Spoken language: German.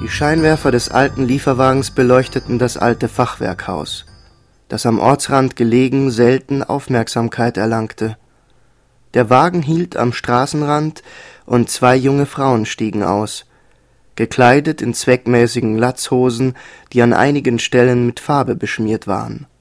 Die Scheinwerfer des alten Lieferwagens beleuchteten das alte Fachwerkhaus, das am Ortsrand gelegen selten Aufmerksamkeit erlangte. Der Wagen hielt am Straßenrand und 2 junge Frauen stiegen aus, gekleidet in zweckmäßigen Latzhosen, die an einigen Stellen mit Farbe beschmiert waren